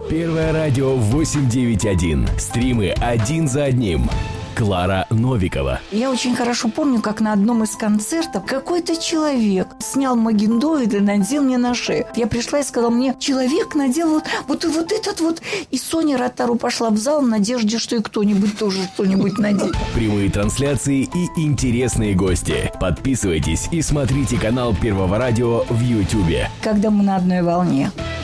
Первое радио 891. Стримы один за одним. Клара Новикова. Я очень хорошо помню, как на одном из концертов какой-то человек снял магендоид и надел мне на шею. Я пришла и сказала, мне человек надел вот этот вот. И Соня Ротару пошла в зал в надежде, что и кто-нибудь тоже что-нибудь наденет. Прямые трансляции и интересные гости. Подписывайтесь и смотрите канал Первого радио в Ютубе. Когда мы на одной волне.